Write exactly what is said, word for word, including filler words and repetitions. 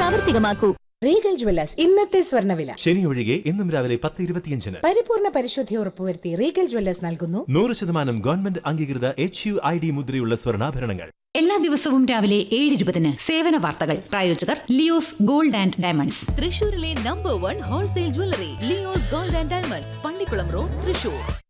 പ്രാവർത്തികമാക്കൂ. Regal Jewellers ഇന്നത്തെ സ്വർണ്ണവില. ശനി ഒഴികെ ഇന്നും രാവിലെ പത്ത് ഇരുപത്തിയഞ്ചിന്. പരിപൂർണ പരിശുദ്ധി ഉറപ്പുവരുത്തി റീഗൽ ജ്വല്ലേഴ്സ് നൽകുന്നു നൂറ് ശതമാനം ഗവൺമെന്റ് അംഗീകൃത എച്ച് യു ഐ ഡി മുദ്രയുള്ള സ്വർണ്ണാഭരണങ്ങൾ. എല്ലാ ദിവസവും രാവിലെ ഏഴ് ഇരുപതിന് സേവന വാർത്തകൾ. പ്രായോജകർ ലിയോസ് ഗോൾഡ് ആൻഡ് ഡയമണ്ട്സ്. തൃശൂരിലെ number one wholesale jewellery Leo's gold and diamonds, Pallikkulam road, Thrissur.